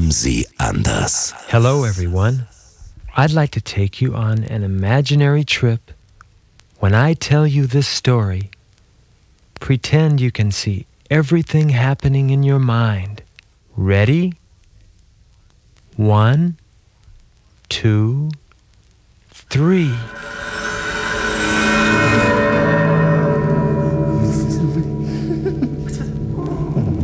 Leben Sie anders. Hello, everyone. I'd like to take you on an imaginary trip. When I tell you this story, pretend you can see everything happening in your mind. Ready? 1, 2, 3.